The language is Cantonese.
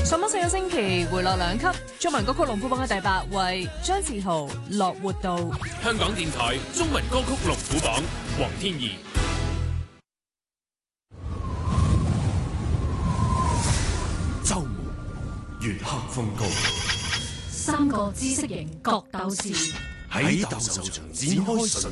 上咗4個星期，回落2級。中文歌曲龍虎榜嘅第8位，張志豪《樂活道》。 香港電台中文歌曲龍虎榜，黃天怡。 周末月黑風高 ，3個知識型角鬥士喺鬥獸場展開